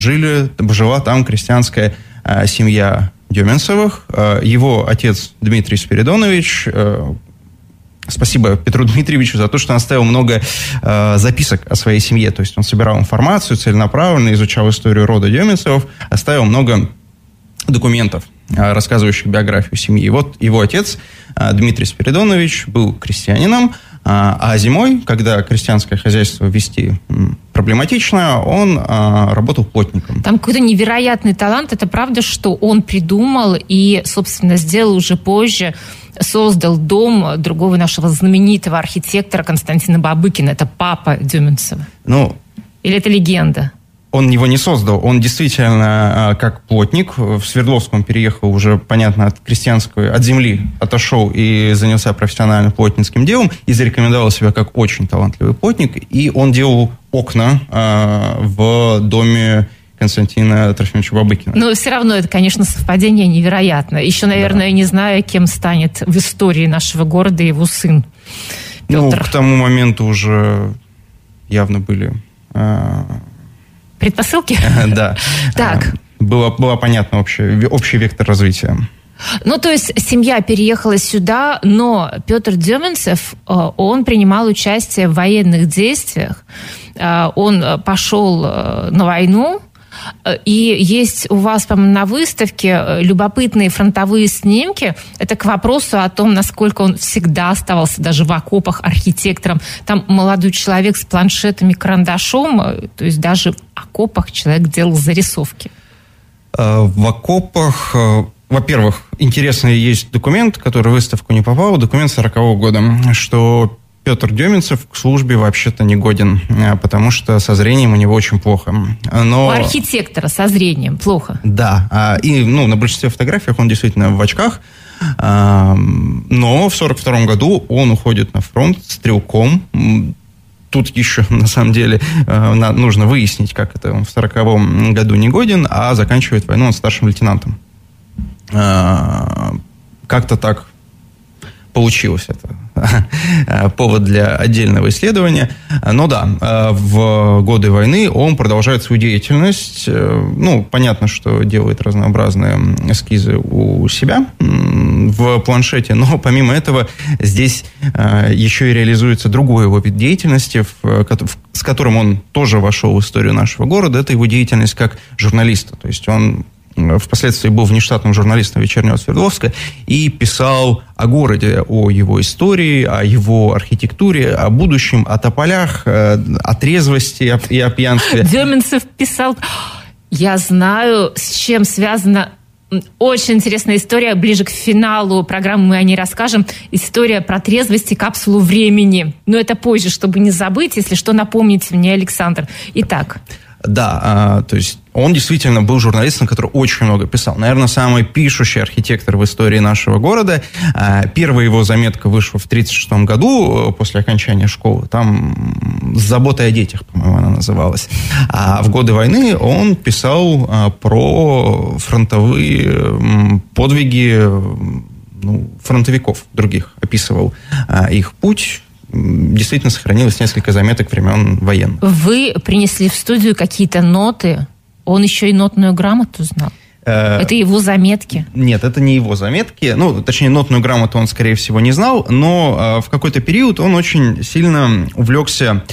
жила там крестьянская семья Деминцевых. Его отец Дмитрий Спиридонович... Спасибо Петру Дмитриевичу за то, что он оставил много записок о своей семье. То есть он собирал информацию целенаправленно, изучал историю рода Деминцевых, оставил много документов, рассказывающих биографию семьи. И вот его отец Дмитрий Спиридонович был крестьянином, а зимой, когда крестьянское хозяйство вести проблематично, он работал плотником. Там какой-то невероятный талант. Это правда, что он придумал и, собственно, сделал уже позже, создал дом другого нашего знаменитого архитектора Константина Бабыкина. Это папа Деминцева. Или это легенда? Он его не создал. Он действительно, как плотник, в Свердловск он переехал уже, понятно, от земли отошел и занялся профессионально плотницким делом и зарекомендовал себя как очень талантливый плотник. И он делал окна в доме Константина Трофимовича Бабыкина. Но все равно это, конечно, совпадение невероятно. Еще, наверное, не знаю, кем станет в истории нашего города его сын Петр. К тому моменту уже явно были... Предпосылки? Да. Так. Было понятно общий вектор развития. То есть семья переехала сюда, но Петр Деминцев, он принимал участие в военных действиях. Он пошел на войну. И есть у вас, по-моему, на выставке любопытные фронтовые снимки. Это к вопросу о том, насколько он всегда оставался даже в окопах архитектором. Там молодой человек с планшетом и карандашом, то есть даже в окопах человек делал зарисовки. В окопах... Во-первых, интересный есть документ, который в выставку не попал, документ 40-го года, что Петр Деминцев к службе вообще-то не годен, потому что со зрением у него очень плохо. У архитектора со зрением плохо? Да. И на большинстве фотографиях он действительно в очках. Но в 42-м году он уходит на фронт стрелком. Тут еще, на самом деле, нужно выяснить, как это он в 40-м году не годен, а заканчивает войну он старшим лейтенантом. Как-то так получилось это. Повод для отдельного исследования. Но да, в годы войны он продолжает свою деятельность. Понятно, что делает разнообразные эскизы у себя в планшете, но помимо этого здесь еще и реализуется другой его вид деятельности, с которым он тоже вошел в историю нашего города. Это его деятельность как журналиста. То есть он впоследствии был внештатным журналистом «Вечернего Свердловска» и писал о городе, о его истории, о его архитектуре, о будущем, о тополях, о трезвости и о пьянстве. Деминцев писал... Я знаю, с чем связана очень интересная история. Ближе к финалу программы мы о ней расскажем. История про трезвость и капсулу времени. Но это позже, чтобы не забыть. Если что, напомните мне, Александр. Итак... Да, то есть он действительно был журналистом, который очень много писал. Наверное, самый пишущий архитектор в истории нашего города. Первая его заметка вышла в 1936 году, после окончания школы. Там «С заботой о детях», по-моему, она называлась. А в годы войны он писал про фронтовые подвиги фронтовиков других. Описывал их путь. Действительно сохранилось несколько заметок времен военных. Вы принесли в студию какие-то ноты. Он еще и нотную грамоту знал. Это его заметки? Нет, это не его заметки. Точнее, нотную грамоту он, скорее всего, не знал. Но в какой-то период он очень сильно увлекся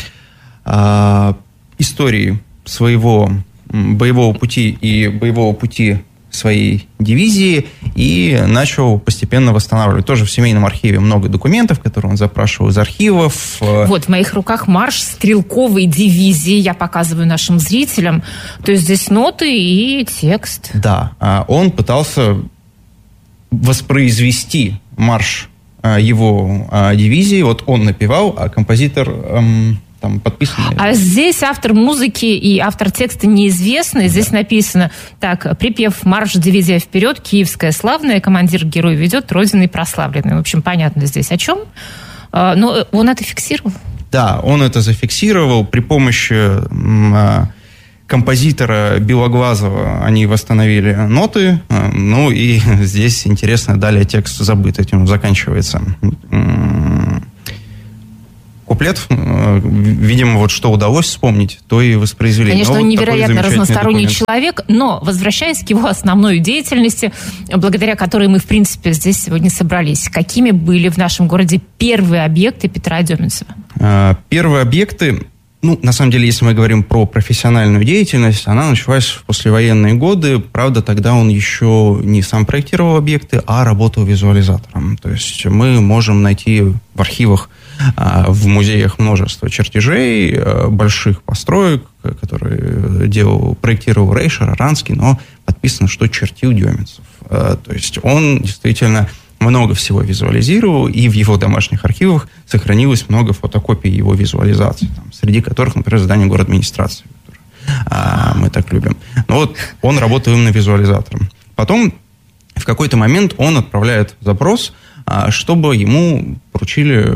историей своего боевого пути и боевого пути своей дивизии и начал постепенно восстанавливать. Тоже в семейном архиве много документов, которые он запрашивал из архивов. Вот, в моих руках марш стрелковой дивизии, я показываю нашим зрителям. То есть здесь ноты и текст. Да, он пытался воспроизвести марш его дивизии. Вот он напевал, а композитор... там подписаны. А здесь автор музыки и автор текста неизвестны. Здесь написано так: припев «Марш, дивизия вперед, киевская славная, командир герой ведет, родиной прославленной». В общем, понятно здесь о чем. Но он это фиксировал? Да, он это зафиксировал при помощи композитора Белоглазова. Они восстановили ноты. И здесь интересно, далее текст забыт. Этим заканчивается. куплет, видимо, вот что удалось вспомнить, то и воспроизвели. Конечно, он невероятно разносторонний человек, но возвращаясь к его основной деятельности, благодаря которой мы, в принципе, здесь сегодня собрались, какими были в нашем городе первые объекты Петра Деменцева? Первые объекты, на самом деле, если мы говорим про профессиональную деятельность, она началась в послевоенные годы. Правда, тогда он еще не сам проектировал объекты, а работал визуализатором. То есть мы можем найти в архивах, в музеях множество чертежей, больших построек, которые проектировал Рейшер, Аранский, но подписано, что чертил Деменцев. То есть он действительно много всего визуализировал, и в его домашних архивах сохранилось много фотокопий его визуализаций, среди которых, например, здание городадминистрации, которое мы так любим. Но вот он работал именно визуализатором. Потом в какой-то момент он отправляет запрос, чтобы ему поручили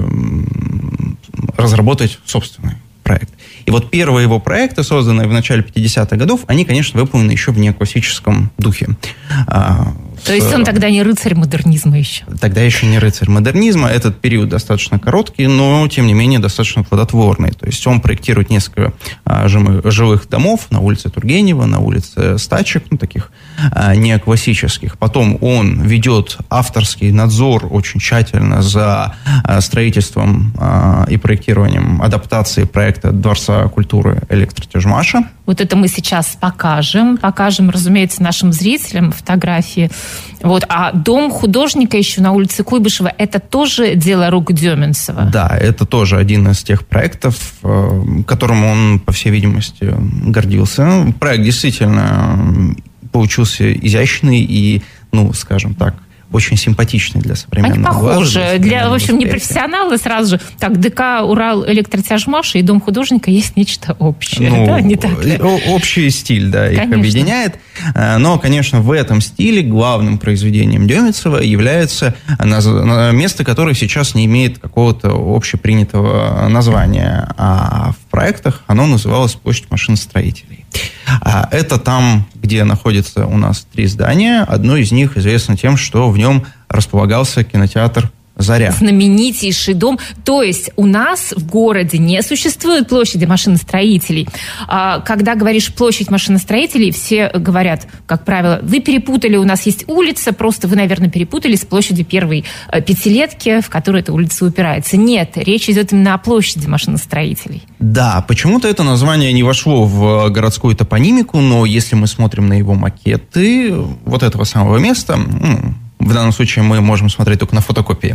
разработать собственный проект. И вот первые его проекты, созданные в начале 50-х годов, они, конечно, выполнены еще в неоклассическом духе. То есть он тогда не рыцарь модернизма еще? Тогда еще не рыцарь модернизма. Этот период достаточно короткий, но, тем не менее, достаточно плодотворный. То есть он проектирует несколько жилых домов на улице Тургенева, на улице Стачек, таких неоклассических. Потом он ведет авторский надзор очень тщательно за строительством и проектированием адаптации проекта Дворца культуры Электротяжмаша. Вот это мы сейчас покажем. Покажем, разумеется, нашим зрителям фотографии. Вот. А дом художника еще на улице Куйбышева, это тоже дело рук Деменцева? Да, это тоже один из тех проектов, которым он, по всей видимости, гордился. Проект действительно получился изящный и, скажем так, очень симпатичный для современного глаза. Они похожи. В общем, непрофессионалы сразу же. Так, ДК «Урал Электротяжмаш» и Дом художника есть нечто общее. Да, не так ли? Общий стиль, да, их объединяет. Но, конечно, в этом стиле главным произведением Деменцева является место, которое сейчас не имеет какого-то общепринятого названия. А в проектах оно называлось «Площадь машиностроителей». Это там, где находится у нас 3 здания. Одно из них известно тем, что в нем располагался кинотеатр «Заря». Знаменитейший дом. То есть у нас в городе не существует площади машиностроителей. Когда говоришь площадь машиностроителей, все говорят, как правило, вы перепутали, у нас есть улица, просто вы, наверное, перепутали с площадью первой пятилетки, в которую эта улица упирается. Нет, речь идет именно о площади машиностроителей. Да, почему-то это название не вошло в городскую топонимику, но если мы смотрим на его макеты вот этого самого места, в данном случае мы можем смотреть только на фотокопии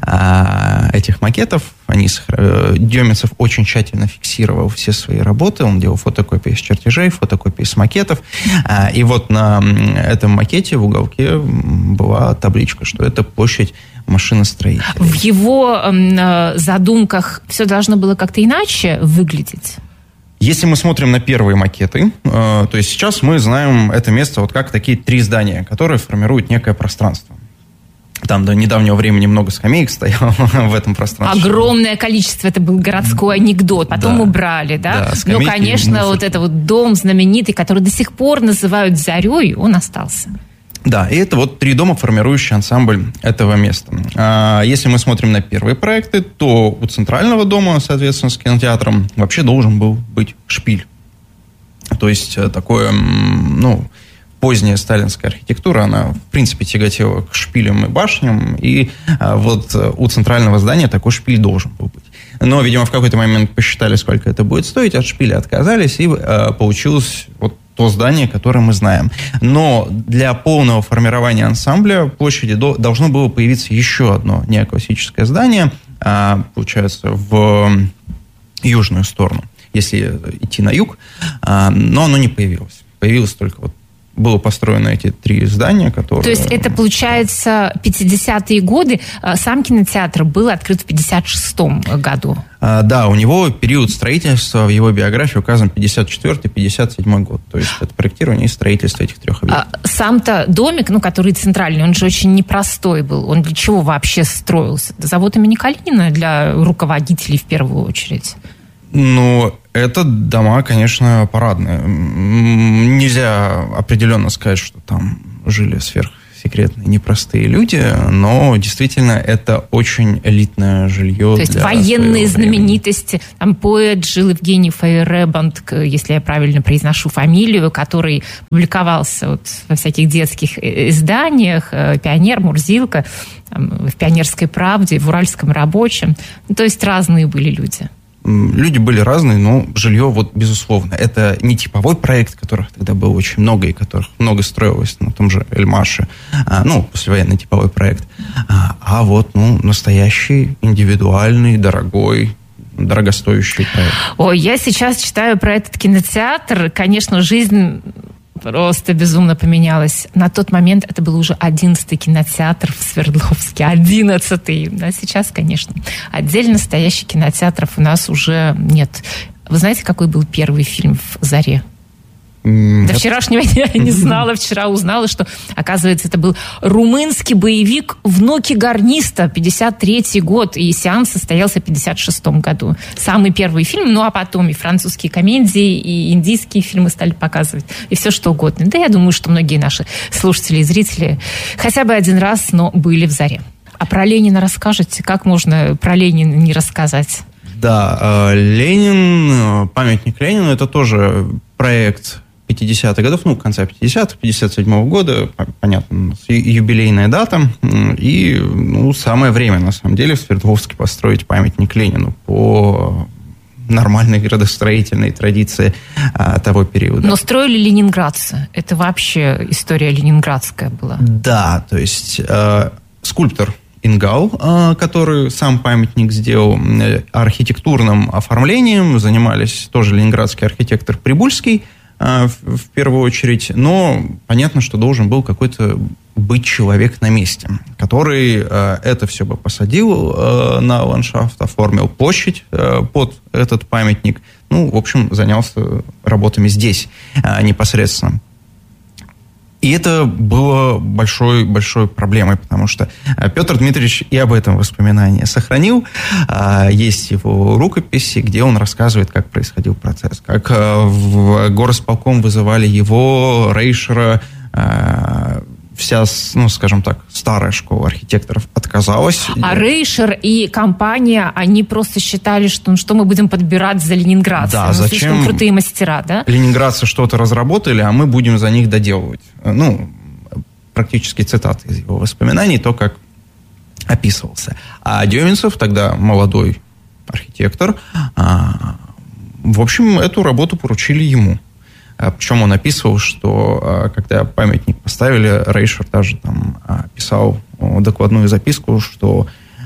этих макетов. Деменцев очень тщательно фиксировал все свои работы. Он делал фотокопии с чертежей, фотокопии с макетов. И вот на этом макете в уголке была табличка, что это площадь машиностроителей. В его задумках все должно было как-то иначе выглядеть? Если мы смотрим на первые макеты, то есть сейчас мы знаем это место вот как такие 3 здания, которые формируют некое пространство. Там до недавнего времени много скамеек стояло в этом пространстве. Огромное количество, это был городской анекдот. Потом убрали, да? Но, конечно, вот это вот дом знаменитый, который до сих пор называют «Зарей», он остался. Да, и это вот 3 дома, формирующие ансамбль этого места. Если мы смотрим на первые проекты, то у центрального дома, соответственно, с кинотеатром вообще должен был быть шпиль. То есть такое, поздняя сталинская архитектура, она, в принципе, тяготела к шпилям и башням, и вот у центрального здания такой шпиль должен был быть. Но, видимо, в какой-то момент посчитали, сколько это будет стоить, от шпиля отказались, и получилось вот то здание, которое мы знаем. Но для полного формирования ансамбля площади должно было появиться еще одно неоклассическое здание, получается, в южную сторону, если идти на юг, но оно не появилось. Появилось только было построено эти 3 здания, которые... То есть это, получается, 50-е годы. Сам кинотеатр был открыт в 56-м году. Да, у него период строительства в его биографии указан 54-57 год. То есть это проектирование и строительство этих 3 объектов. Сам-то домик, который центральный, он же очень непростой был. Он для чего вообще строился? Завод имени Калинина для руководителей в первую очередь? Это дома, конечно, парадные. Нельзя определенно сказать, что там жили секретные, непростые люди, но действительно это очень элитное жилье. То есть военные знаменитости. Там поэт жил Евгений Фейеребанд, если я правильно произношу фамилию, который публиковался вот во всяких детских изданиях, «Пионер», «Мурзилка», в «Пионерской правде», в «Уральском рабочем». То есть разные были люди. Люди были разные, но жилье, вот, безусловно, это не типовой проект, которых тогда было очень много, и которых много строилось на том же Эльмаше, послевоенный типовой проект, а вот, настоящий, индивидуальный, дорогостоящий проект. Ой, я сейчас читаю про этот кинотеатр, конечно, жизнь просто безумно поменялась. На тот момент это был уже 11-й кинотеатр в Свердловске. 11-й. А сейчас, конечно, отдельно стоящих кинотеатров у нас уже нет. Вы знаете, какой был первый фильм в «Заре»? До вчерашнего дня я не знала, вчера узнала, что, оказывается, это был румынский боевик «Внуки гарниста», 53-й год, и сеанс состоялся в 56-м году. Самый первый фильм, а потом и французские комедии, и индийские фильмы стали показывать, и все что угодно. Да, я думаю, что многие наши слушатели и зрители хотя бы один раз, но были в «Заре». А про Ленина расскажете? Как можно про Ленина не рассказать? Да, Ленин, памятник Ленину, это тоже проект 50-х годов, конца 50-х, 57-го года, понятно, юбилейная дата, и, самое время, на самом деле, в Свердловске построить памятник Ленину по нормальной градостроительной традиции того периода. Но строили ленинградцы. Это вообще история ленинградская была. Да, то есть скульптор Ингал, который сам памятник сделал, архитектурным оформлением занимались тоже ленинградский архитектор Прибульский, в первую очередь, но понятно, что должен был какой-то быть человек на месте, который это все бы посадил на ландшафт, оформил площадь под этот памятник, в общем, занялся работами здесь непосредственно. И это было большой проблемой, потому что Петр Дмитриевич и об этом воспоминания сохранил. Есть его рукописи, где он рассказывает, как происходил процесс, как в горосполком вызывали его, Рейшера, вся, скажем так, старая школа архитекторов отказалась. А Рейшер и компания, они просто считали, что мы будем подбирать за ленинградцев. Да, зачем? Слишком крутые мастера, да? Ленинградцы что-то разработали, а мы будем за них доделывать. Практически цитаты из его воспоминаний, то, как описывался. А Деминцев, тогда молодой архитектор, в общем, эту работу поручили ему. Причем он описывал, что когда памятник поставили, Рейшер даже там писал докладную записку, что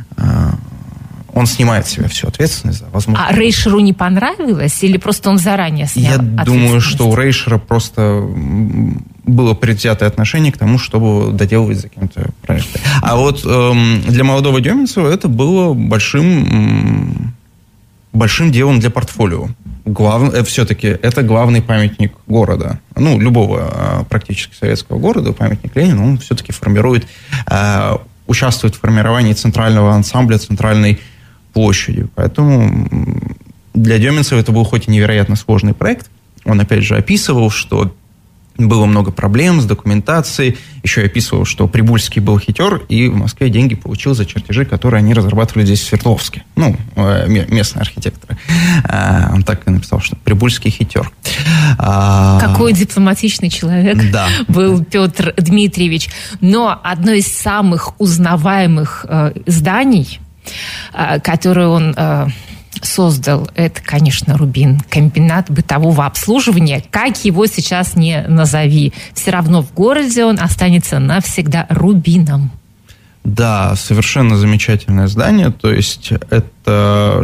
он снимает с себя всю ответственность за возможность. А Рейшеру не понравилось или просто он заранее снял ответственность? Я думаю, что у Рейшера просто было предвзятое отношение к тому, чтобы доделывать за кем-то проекты. А вот для молодого Деминцева это было большим делом для портфолио. Все-таки это главный памятник города. Любого практически советского города, памятник Ленину, он все-таки участвует в формировании центрального ансамбля, центральной площади. Поэтому для Деминцева это был хоть и невероятно сложный проект. Он, опять же, описывал, что было много проблем с документацией. Еще и описывал, что Прибульский был хитер и в Москве деньги получил за чертежи, которые они разрабатывали здесь в Свердловске. Местные архитекторы. Он так и написал, что Прибульский хитер. Какой дипломатичный человек был Петр Дмитриевич. Но одно из самых узнаваемых зданий, которое он создал, это, конечно, Рубин, комбинат бытового обслуживания. Как его сейчас не назови, все равно в городе он останется навсегда Рубином. Да, совершенно замечательное здание. То есть это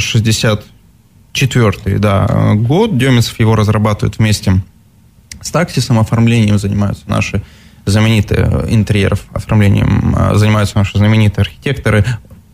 64-й год. Деминцев его разрабатывает вместе с Таксисом. Оформлением занимаются наши знаменитые интерьеров, оформлением занимаются наши знаменитые архитекторы,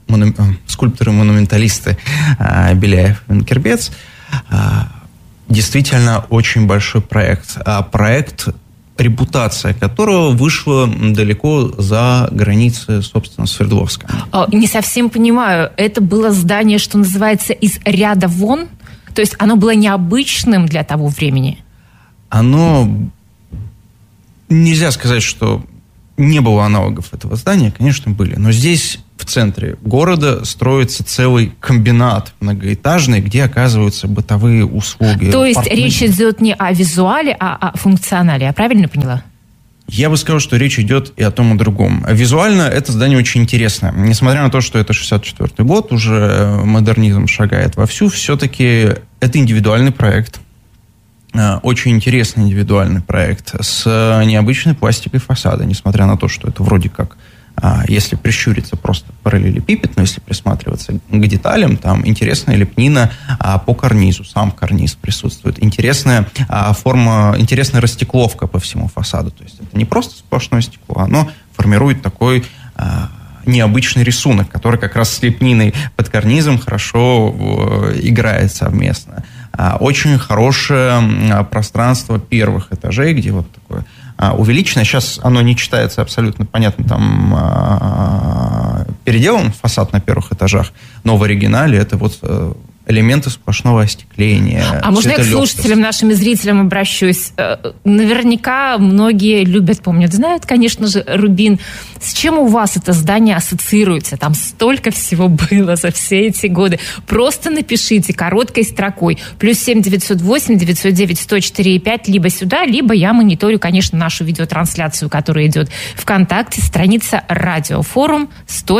скульпторы-монументалисты Беляев и Венкербец. Действительно очень большой проект. Проект, репутация которого вышла далеко за границы, собственно, Свердловска. Не совсем понимаю. Это было здание, что называется, из ряда вон? То есть оно было необычным для того времени? Оно... Нельзя сказать, что не было аналогов этого здания, конечно, были. Но здесь, в центре города, строится целый комбинат многоэтажный, где оказываются бытовые услуги. То есть речь идет не о визуале, а о функционале. Я правильно поняла? Я бы сказал, что речь идет и о том, и о другом. Визуально это здание очень интересно. Несмотря на то, что это 64-й год, уже модернизм шагает вовсю, все-таки это индивидуальный проект. Очень интересный индивидуальный проект с необычной пластикой фасада, несмотря на то, что это вроде как, если прищуриться, просто параллелепипед, но если присматриваться к деталям, там интересная лепнина по карнизу, сам карниз присутствует, интересная форма, интересная растекловка по всему фасаду, то есть это не просто сплошное стекло, оно формирует такой необычный рисунок, который как раз с лепниной под карнизом хорошо играет совместно. Очень хорошее пространство первых этажей, где вот такое увеличенное. Сейчас оно не читается абсолютно понятно, там переделан фасад на первых этажах, но в оригинале это вот элементы сплошного остекления. А можно я к слушателям, нашим и зрителям обращусь? Наверняка многие любят, помнят, знают, конечно же, Рубин. С чем у вас это здание ассоциируется? Там столько всего было за все эти годы. Просто напишите короткой строкой. +7 908 909 104,5 либо сюда, либо я мониторю, конечно, нашу видеотрансляцию, которая идет ВКонтакте, страница Радиофорум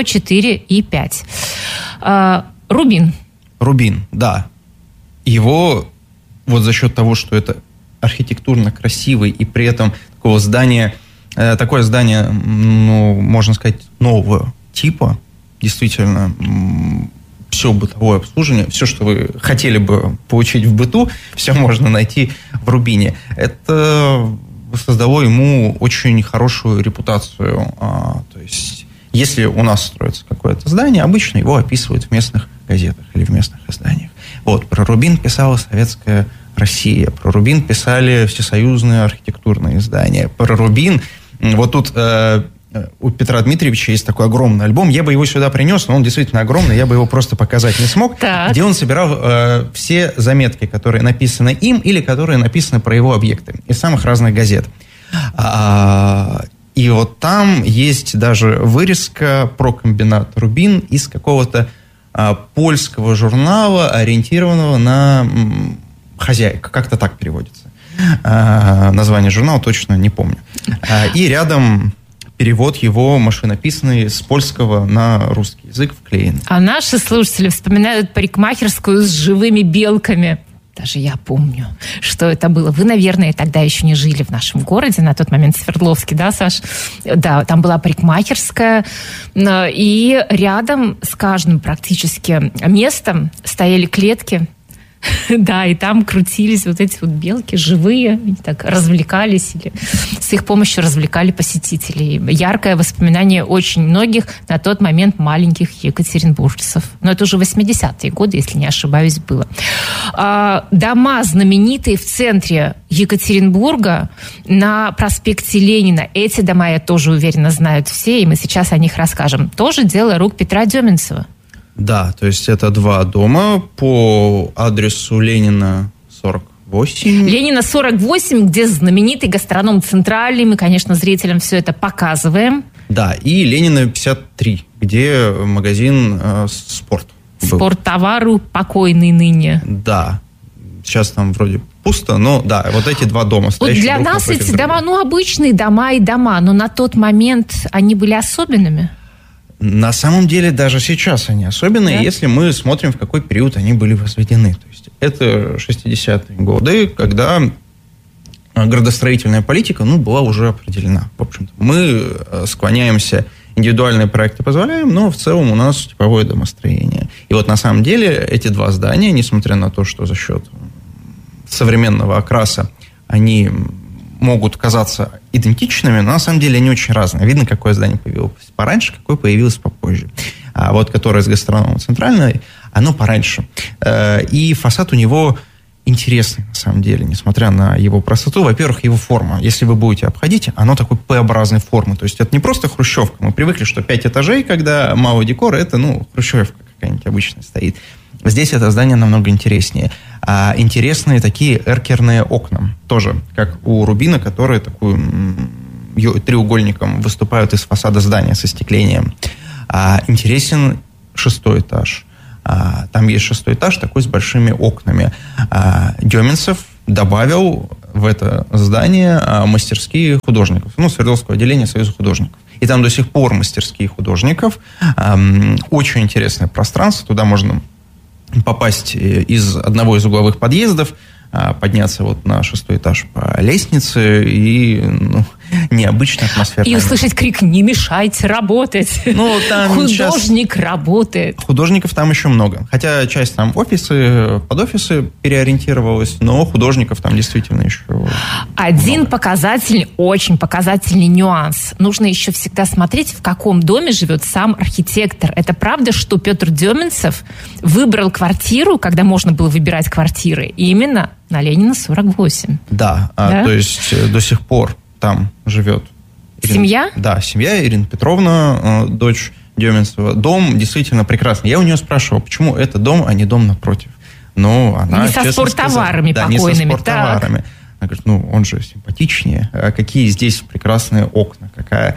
104,5. Рубин. Рубин, да. Его вот за счет того, что это архитектурно красивый и при этом такое здание, ну, можно сказать, нового типа, действительно, все бытовое обслуживание, все, что вы хотели бы получить в быту, все можно найти в Рубине. Это создало ему очень хорошую репутацию. То есть, если у нас строится какое-то здание, обычно его описывают в местных газетах или в местных изданиях. Вот, про Рубин писала «Советская Россия», про Рубин писали всесоюзные архитектурные издания, про Рубин, вот тут у Петра Дмитриевича есть такой огромный альбом, я бы его сюда принес, но он действительно огромный, я бы его просто показать не смог, где он собирал все заметки, которые написаны им или которые написаны про его объекты из самых разных газет. И вот там есть даже вырезка про комбинат Рубин из какого-то польского журнала, ориентированного на хозяйка. Как-то так переводится. Название журнала точно не помню. И рядом перевод его машинописный с польского на русский язык вклеен. А наши слушатели вспоминают парикмахерскую с живыми белками. Даже я помню, что это было. Вы, наверное, тогда еще не жили в нашем городе, на тот момент Свердловске, да, Саш? Да, там была парикмахерская, и рядом с каждым практически местом стояли клетки. Да, и там крутились вот эти вот белки живые, они так развлекались, или с их помощью развлекали посетителей. Яркое воспоминание очень многих на тот момент маленьких екатеринбуржцев. Но это уже 80-е годы, если не ошибаюсь, было. Дома знаменитые в центре Екатеринбурга на проспекте Ленина. Эти дома, я тоже уверена, знают все, и мы сейчас о них расскажем. Тоже дело рук Петра Деминцева. Да, то есть это два дома по адресу Ленина 48. Ленина 48, где знаменитый гастроном Центральный. Мы, конечно, зрителям все это показываем. Да, и Ленина 53, где магазин «Спорт». Спорттовару покойный ныне. Да, сейчас там вроде пусто, но да, вот эти два дома. Вот для нас эти дома, ну, обычные дома и дома, но на тот момент они были особенными. На самом деле даже сейчас они особенные, да? Если мы смотрим, в какой период они были возведены. То есть это 60-е годы, когда градостроительная политика была уже определена. В общем-то, мы склоняемся, индивидуальные проекты позволяем, но в целом у нас типовое домостроение. И вот на самом деле эти два здания, несмотря на то, что за счет современного окраса они могут казаться идентичными, но на самом деле они очень разные. Видно, какое здание появилось пораньше, какое появилось попозже. А вот которое с гастрономом Центральной, оно пораньше. И фасад у него интересный, на самом деле, несмотря на его простоту. Во-первых, его форма. Если вы будете обходить, оно такой П-образной формы. То есть это не просто хрущевка. Мы привыкли, что 5 этажей, когда мало декора, это, хрущевка какая-нибудь обычная стоит. Здесь это здание намного интереснее. Интересные такие эркерные окна. Тоже, как у Рубина, которые такую треугольником выступают из фасада здания со остеклением. Интересен 6-й этаж. Там есть 6-й этаж, такой с большими окнами. Деминцев добавил в это здание мастерские художников, Свердловского отделения Союза художников. И там до сих пор мастерские художников. Очень интересное пространство. Туда можно попасть из одного из угловых подъездов, подняться вот на 6-й этаж по лестнице и необычная атмосфера. И услышать крик «Не мешайте работать!» Там Художник работает. Художников там еще много. Хотя часть там под офисы переориентировалась, но художников там действительно еще Один показательный, очень показательный нюанс. Нужно еще всегда смотреть, в каком доме живет сам архитектор. Это правда, что Петр Деминцев выбрал квартиру, когда можно было выбирать квартиры, именно на Ленина 48. Да? То есть до сих пор там живет семья? Да, семья Ирина Петровна, дочь Деминцева. Дом действительно прекрасный. Я у нее спрашивал, почему это дом, а не дом напротив. Она, не со спорттоварами покойными. Не со спорттоварами. Она говорит, он же симпатичнее. Какие здесь прекрасные окна,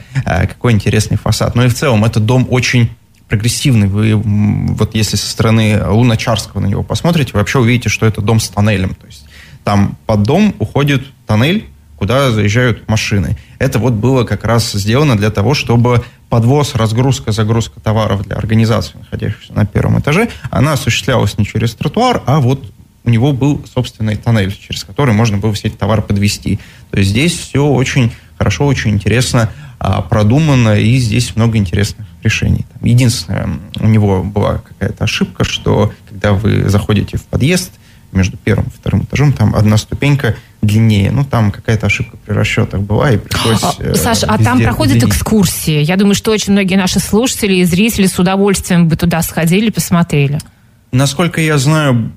какой интересный фасад. И в целом этот дом очень прогрессивный. Вы вот если со стороны Луначарского на него посмотрите, вы вообще увидите, что это дом с тоннелем. То есть там под дом уходит тоннель, куда заезжают машины. Это вот было как раз сделано для того, чтобы подвоз, разгрузка, загрузка товаров для организации, находящихся на первом этаже, она осуществлялась не через тротуар, а вот у него был собственный тоннель, через который можно было все эти товары подвезти. То есть здесь все очень хорошо, очень интересно продумано, и здесь много интересных решений. Единственное, у него была какая-то ошибка, что когда вы заходите в подъезд, между первым и вторым этажом, там одна ступенька длиннее. Там какая-то ошибка при расчетах была, и пришлось... Саш, там проходят экскурсии. Я думаю, что очень многие наши слушатели и зрители с удовольствием бы туда сходили, посмотрели. Насколько я знаю,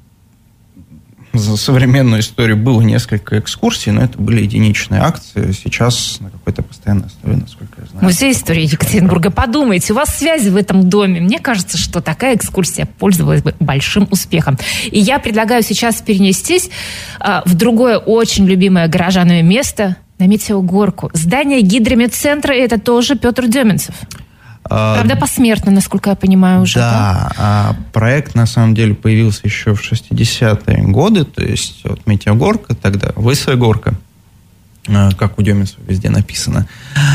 за современную историю было несколько экскурсий, но это были единичные акции. Сейчас на какой-то постоянной основе, насколько я знаю. Музей истории Екатеринбурга. Подумайте, у вас связи в этом доме. Мне кажется, что такая экскурсия пользовалась бы большим успехом. И я предлагаю сейчас перенестись в другое очень любимое горожанами место, на Метеогорку. Здание гидромедцентра, это тоже Петр Деминцев. Правда, посмертно, насколько я понимаю, уже. Да, проект, на самом деле, появился еще в 60-е годы, то есть вот Метеогорка тогда, Лысая горка, как у Деминцева везде написано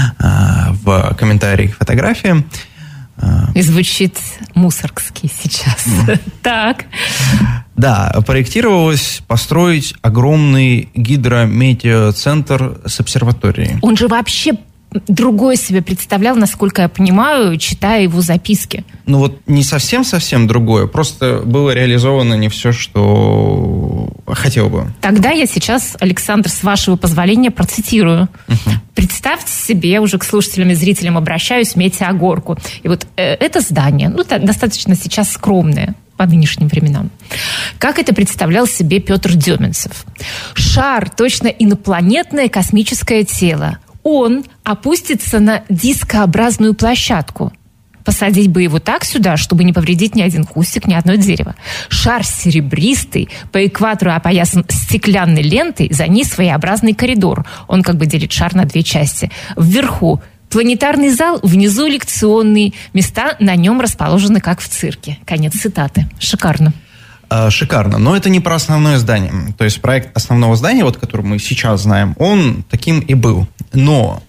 в комментарии к фотографиям. И звучит мусоргский сейчас. Так. Да, проектировалось построить огромный гидрометеоцентр с обсерваторией. Он же вообще другой себе представлял, насколько я понимаю, читая его записки. Не совсем другое. Просто было реализовано не все, что хотел бы. Тогда я сейчас, Александр, с вашего позволения, процитирую. Представьте себе, я уже к слушателям и зрителям обращаюсь, Метеогорку. И вот это здание, достаточно сейчас скромное по нынешним временам. Как это представлял себе Петр Деминцев? Шар, точно инопланетное космическое тело. Он опустится на дискообразную площадку. Посадить бы его так сюда, чтобы не повредить ни один кустик, ни одно дерево. Шар серебристый, по экватору опоясан стеклянной лентой, за ней своеобразный коридор. Он как бы делит шар на две части. Вверху планетарный зал, внизу лекционный. Места на нем расположены, как в цирке. Конец цитаты. Шикарно. Шикарно, но это не про основное здание. То есть проект основного здания, который мы сейчас знаем, он таким и был. Но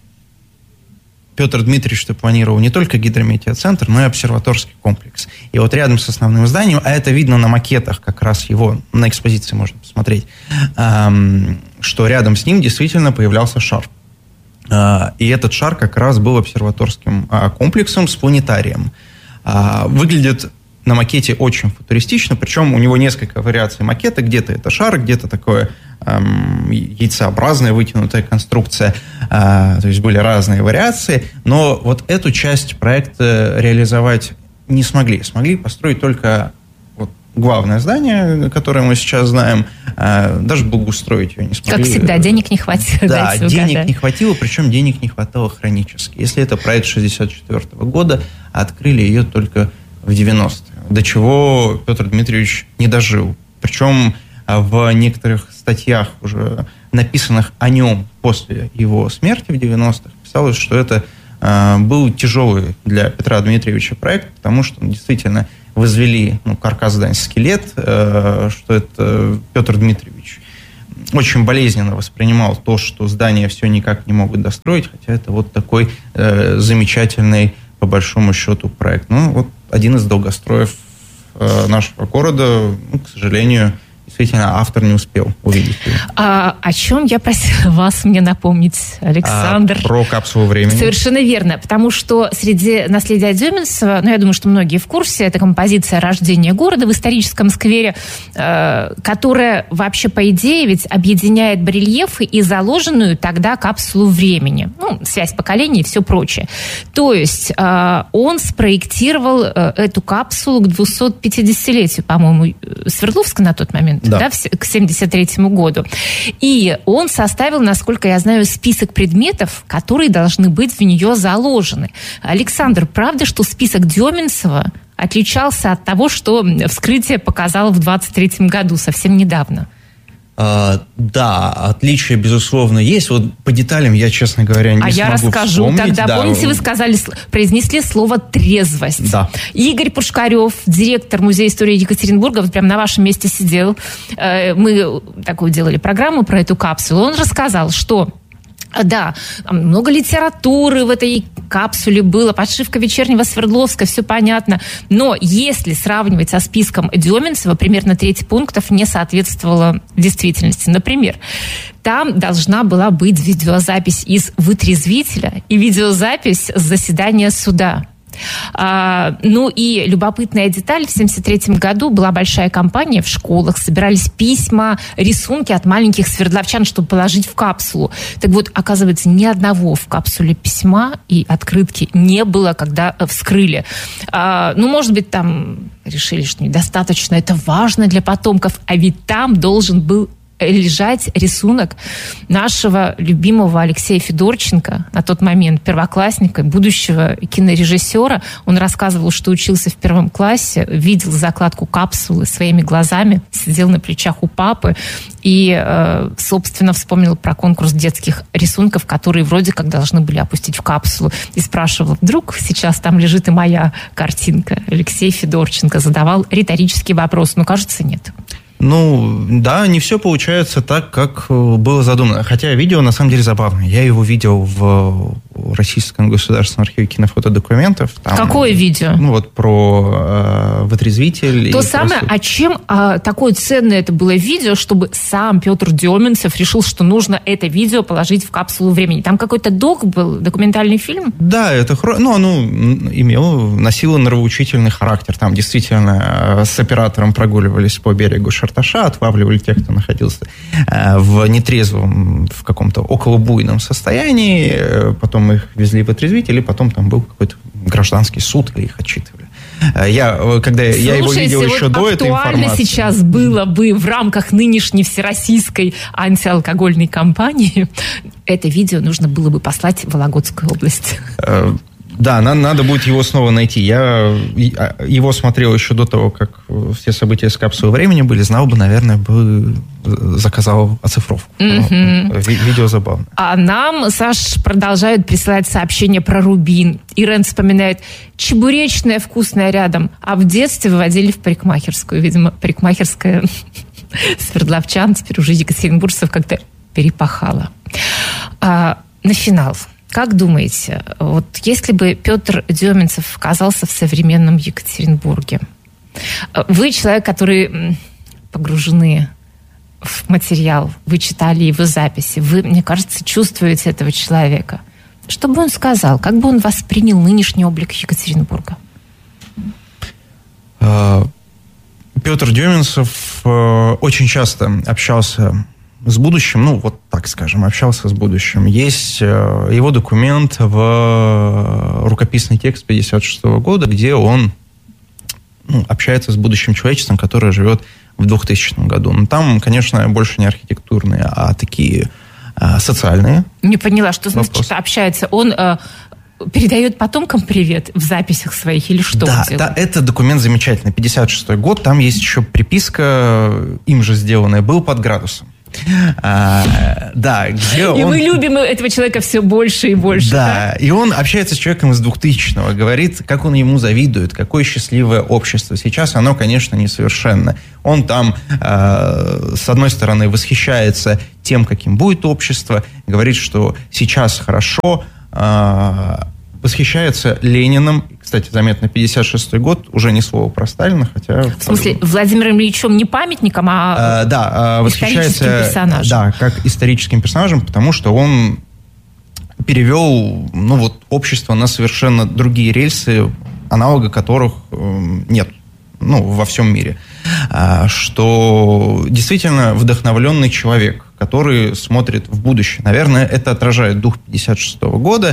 Петр Дмитриевич планировал не только гидрометеоцентр, но и обсерваторский комплекс. И вот рядом с основным зданием, а это видно на макетах, как раз его на экспозиции можно посмотреть, что рядом с ним действительно появлялся шар. И этот шар как раз был обсерваторским комплексом с планетарием. Выглядит на макете очень футуристично, причем у него несколько вариаций макета. Где-то это шар, где-то такое яйцеобразная вытянутая конструкция. То есть были разные вариации. Но вот эту часть проекта реализовать не смогли. Смогли построить только главное здание, которое мы сейчас знаем. Даже благоустроить ее не смогли. Как всегда, денег не хватило. Да, денег не хватило, причем денег не хватало хронически. Если это проект 1964 года, открыли ее только в 90-е. До чего Петр Дмитриевич не дожил. Причем в некоторых статьях, уже написанных о нем после его смерти в 90-х, писалось, что это был тяжелый для Петра Дмитриевича проект, потому что действительно возвели каркас здания, скелет, что это Петр Дмитриевич очень болезненно воспринимал то, что здание все никак не могут достроить, хотя это вот такой замечательный, по большому счету, проект. Один из долгостроев нашего города, к сожалению, действительно, автор не успел увидеть его. О чем я просила вас мне напомнить, Александр? Про капсулу времени. Совершенно верно, потому что среди наследия Дёменцева, я думаю, что многие в курсе, это композиция «Рождение города» в историческом сквере, которая вообще, по идее, ведь объединяет барельефы и заложенную тогда капсулу времени. Связь поколений и все прочее. То есть он спроектировал эту капсулу к 250-летию, по-моему, Свердловска на тот момент. Да, к 1973 году. И он составил, насколько я знаю, список предметов, которые должны быть в нее заложены. Александр, правда, что список Дёменцева отличался от того, что вскрытие показало в 1923 году, совсем недавно? Да, отличия, безусловно, есть. Вот по деталям я, честно говоря, не смогу я расскажу вспомнить. Тогда. Да. Помните, вы произнесли слово «трезвость». Да. Игорь Пушкарев, директор Музея истории Екатеринбурга, вот прямо на вашем месте сидел. Мы такую делали программу про эту капсулу. Он рассказал, что да, много литературы в этой капсуле было, подшивка «Вечернего Свердловска», все понятно. Но если сравнивать со списком Дёменцева, примерно треть пунктов не соответствовало действительности. Например, там должна была быть видеозапись из вытрезвителя и видеозапись с заседания суда. И любопытная деталь, в 1973 году была большая кампания в школах, собирались письма, рисунки от маленьких свердловчан, чтобы положить в капсулу. Так вот, оказывается, ни одного в капсуле письма и открытки не было, когда вскрыли. Может быть, там решили, что недостаточно, это важно для потомков, а ведь там должен был лежать рисунок нашего любимого Алексея Федорченко, на тот момент первоклассника, будущего кинорежиссера. Он рассказывал, что учился в 1 классе, видел закладку капсулы своими глазами, сидел на плечах у папы и, собственно, вспомнил про конкурс детских рисунков, которые вроде как должны были опустить в капсулу. И спрашивал, вдруг сейчас там лежит и моя картинка. Алексей Федорченко задавал риторический вопрос. Кажется, нет. Да, не все получается так, как было задумано. Хотя видео, на самом деле, забавное. Я его видел в Российском государственном архиве кинофотодокументов. Там, какое видео? Про вытрезвитель. То самое, а чем такое ценное это было видео, чтобы сам Петр Дёменцев решил, что нужно это видео положить в капсулу времени? Там какой-то был, документальный фильм? Да, это оно носило нравоучительный характер. Там действительно с оператором прогуливались по берегу Шарташа, отлавливали тех, кто находился в нетрезвом, в каком-то околобуйном состоянии, потом их везли в отрезвитель, и потом там был какой-то гражданский суд, или их отчитывали. Я его видел еще до этой информации. Актуально сейчас было бы в рамках нынешней всероссийской антиалкогольной кампании, это видео нужно было бы послать в Вологодскую область. Да, надо будет его снова найти. Я его смотрел еще до того, как все события с капсулой времени были. Знал бы, наверное, бы заказал оцифровку. Видео забавно. А нам, Саш, продолжают присылать сообщения про рубин. Ирен вспоминает, чебуречная вкусная рядом. А в детстве выводили в парикмахерскую. Видимо, парикмахерская свердловчан, теперь уже екатеринбуржцев, как-то перепахала. На финал. Как думаете, вот если бы Петр Дёменцев оказался в современном Екатеринбурге, вы человек, который погружены в материал, вы читали его записи, вы, мне кажется, чувствуете этого человека. Что бы он сказал? Как бы он воспринял нынешний облик Екатеринбурга? Петр Дёменцев очень часто общался с будущим, так скажем, общался с будущим. Есть его документ в рукописный текст 1956 года, где он общается с будущим человечеством, которое живет в 2000 году. Но там, конечно, больше не архитектурные, а такие социальные. Не поняла, что значит, что общается. Он передает потомкам привет в записях своих или что? Да, это документ замечательный. 1956 год, там есть еще приписка, им же сделанная, был под градусом. Да, где и мы любим этого человека все больше и больше. Да, и он общается с человеком из 2000-го, говорит, как он ему завидует, какое счастливое общество. Сейчас оно, конечно, несовершенно. Он там, с одной стороны, восхищается тем, каким будет общество, говорит, что сейчас хорошо, восхищается Лениным. Кстати, заметно, 56-й год, уже ни слова про Сталина, хотя... В смысле, Владимиром Ильичем не памятником, а восхищается, персонажем. Да, как историческим персонажем, потому что он перевел общество на совершенно другие рельсы, аналога которых нет во всем мире. Что действительно вдохновленный человек, который смотрит в будущее. Наверное, это отражает дух 56-го года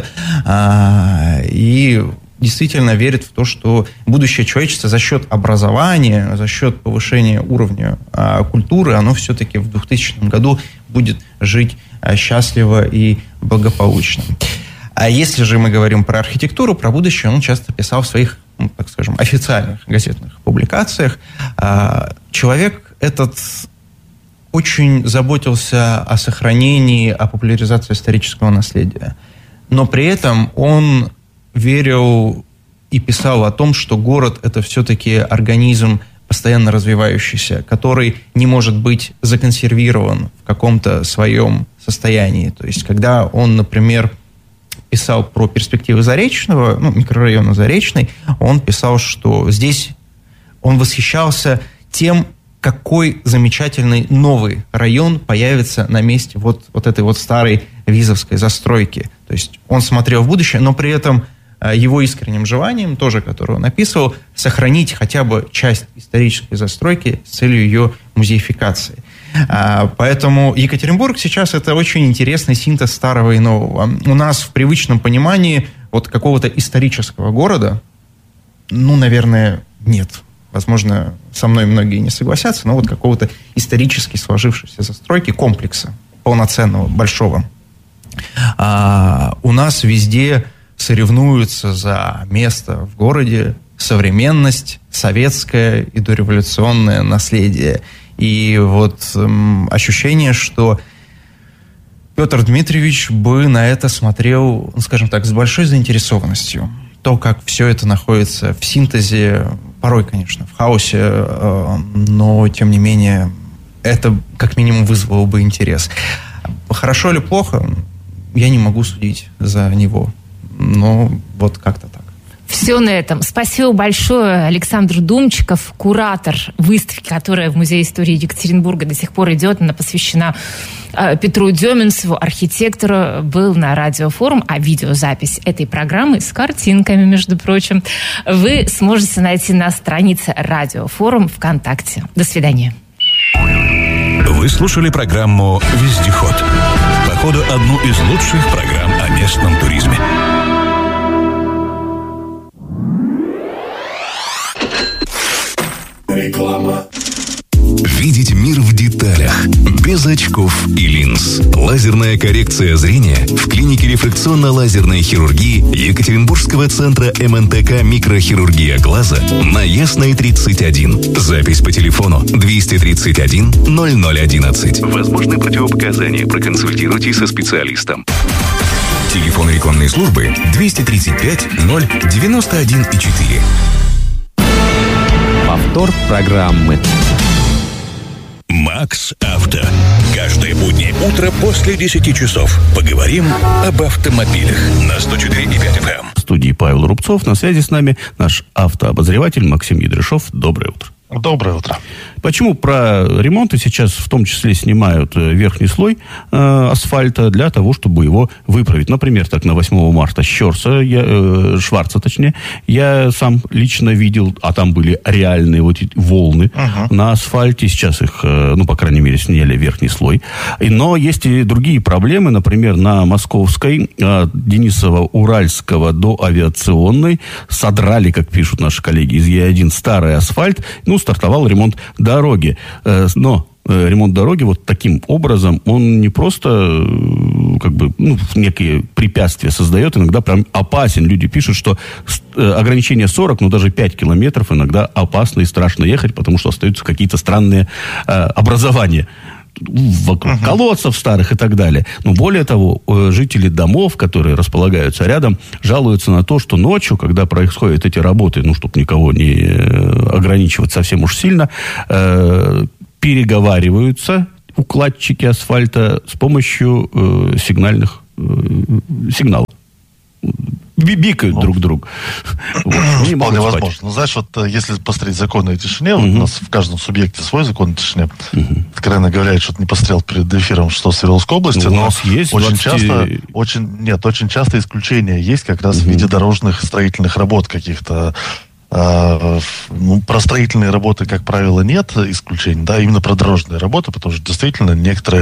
и действительно верит в то, что будущее человечества за счет образования, за счет повышения уровня культуры, оно все-таки в 2000 году будет жить счастливо и благополучно. А если же мы говорим про архитектуру, про будущее, он часто писал в своих, так скажем, официальных газетных публикациях. Человек этот очень заботился о сохранении, о популяризации исторического наследия. Но при этом он верил и писал о том, что город – это все-таки организм постоянно развивающийся, который не может быть законсервирован в каком-то своем состоянии. То есть, когда он, например, писал про перспективы Заречного, микрорайона Заречный, он писал, что здесь он восхищался тем, какой замечательный новый район появится на месте вот этой вот старой визовской застройки. То есть он смотрел в будущее, но при этом его искренним желанием, тоже которое он описывал, сохранить хотя бы часть исторической застройки с целью ее музеификации. Поэтому Екатеринбург сейчас это очень интересный синтез старого и нового. У нас в привычном понимании какого-то исторического города, наверное, нет. Возможно, со мной многие не согласятся, но какого-то исторически сложившейся застройки, комплекса полноценного, большого. У нас везде соревнуются за место в городе современность, советское и дореволюционное наследие. И ощущение, что Петр Дмитриевич бы на это смотрел, скажем так, с большой заинтересованностью. То, как все это находится в синтезе, порой, конечно, в хаосе, но, тем не менее, это как минимум вызвало бы интерес. Хорошо или плохо, я не могу судить за него. Но как-то так. Все на этом. Спасибо большое. Александр Думчиков, куратор выставки, которая в Музее истории Екатеринбурга до сих пор идет. Она посвящена Петру Деменцеву, архитектору, был на Радиофорум. А видеозапись этой программы с картинками, между прочим, вы сможете найти на странице Радиофорум ВКонтакте. До свидания. Вы слушали программу «Вездеход». Походу, одну из лучших программ о местном туризме. Реклама. Видеть мир в деталях, без очков и линз. Лазерная коррекция зрения в клинике рефракционно-лазерной хирургии Екатеринбургского центра МНТК «Микрохирургия глаза» на Ясной 31. Запись по телефону 231 0011. Возможны противопоказания. Проконсультируйтесь со специалистом. Телефон рекламной службы 235 091 4. Повтор программы. Макс Авто. Каждое буднее утро после 10 часов. Поговорим об автомобилях на 104,5 FM. В студии Павел Рубцов. На связи с нами наш автообозреватель Максим Ядрышов. Доброе утро. Доброе утро. Почему про ремонты сейчас в том числе снимают верхний слой асфальта для того, чтобы его выправить? Например, так на 8 марта Шварца, я сам лично видел, а там были реальные эти волны на асфальте. Сейчас их, по крайней мере, сняли верхний слой. Но есть и другие проблемы. Например, на Московской, от Денисово-Уральского до Авиационной содрали, как пишут наши коллеги из Е1, старый асфальт. Стартовал ремонт дороги. Но ремонт дороги таким образом, он не просто некие препятствия создает, иногда прям опасен. Люди пишут, что ограничение 40, даже 5 километров иногда опасно и страшно ехать, потому что остаются какие-то странные образования. вокруг колодцев старых и так далее. Но более того, жители домов, которые располагаются рядом, жалуются на то, что ночью, когда происходят эти работы, чтобы никого не ограничивать совсем уж сильно, переговариваются укладчики асфальта с помощью сигналов. Бибикают друг друга. Вполне возможно. Знаешь, если посмотреть законы о тишине, у нас в каждом субъекте свой закон о тишине. Откровенно говоря, что-то не посмотрел перед эфиром, что в Свердловской области. У нас есть очень часто исключения есть как раз в виде дорожных строительных работ каких-то. Про строительные работы, как правило, нет исключений, да, именно про дорожные работы, потому что действительно некоторые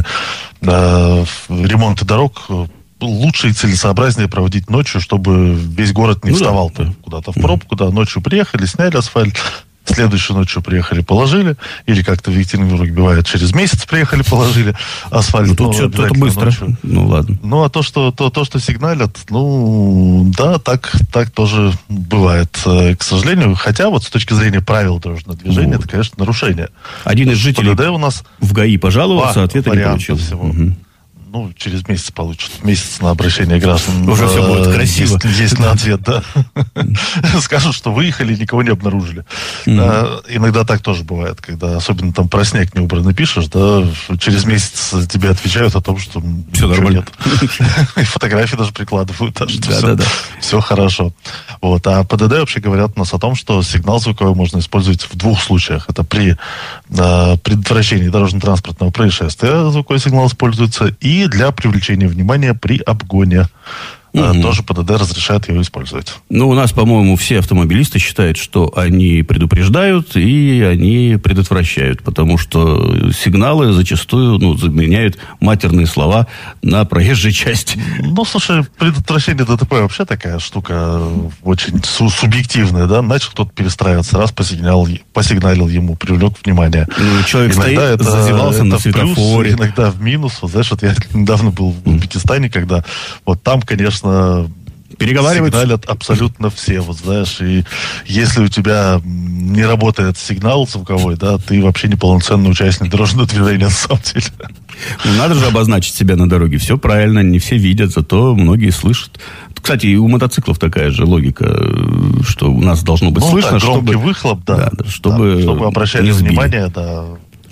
ремонты дорог лучше и целесообразнее проводить ночью, чтобы весь город не вставал куда-то в пробку, да, ночью приехали, сняли асфальт, следующей ночью приехали, положили, или как-то в Екатеринбурге бывает, через месяц приехали, положили асфальт. Тут что-то быстро. Ночью. Ладно. А то, что сигналят, да, так тоже бывает, к сожалению. Хотя с точки зрения правил дорожного движения, это, конечно, нарушение. Один из жителей у нас в ГАИ пожаловался, ответа не получил. Всего. Через месяц получат. Месяц на обращение граждан. Уже все будет красиво. Есть на ответ, да. Скажут, что выехали, никого не обнаружили. Иногда так тоже бывает, когда особенно там про снег не убрано пишешь, да, через месяц тебе отвечают о том, что все нормально. Нет. И фотографии даже прикладывают, что все хорошо. А ПДД вообще говорят у нас о том, что сигнал звуковой можно использовать в двух случаях. Это при предотвращении дорожно-транспортного происшествия звуковой сигнал используется, и для привлечения внимания при обгоне. Тоже ПДД разрешает его использовать. У нас, по-моему, все автомобилисты считают, что они предупреждают и они предотвращают, потому что сигналы зачастую заменяют матерные слова на проезжей части. Слушай, предотвращение ДТП вообще такая штука очень субъективная, да? Начал кто-то перестраиваться, раз посигналил ему, привлек внимание. Человек иногда стоит, зазевался на светофоре. Плюс, иногда в минус. Знаешь, я недавно был в Узбекистане, когда там, конечно, переговариваются. Сигналят абсолютно все, знаешь, и если у тебя не работает сигнал звуковой, да, ты вообще неполноценный участник дорожного движения, на самом деле. Надо же обозначить себя на дороге. Все правильно, не все видят, зато многие слышат. Кстати, и у мотоциклов такая же логика, что у нас должно быть слышно, громкий выхлоп, да, чтобы обращали внимание, да.